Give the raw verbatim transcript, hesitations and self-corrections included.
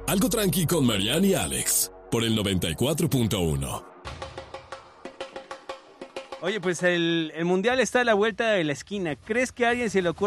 Algo tranqui con Marianne y Alex, por el noventa y cuatro punto uno. Oye, pues el, el Mundial está a la vuelta de la esquina. ¿Crees que a alguien se le ocurra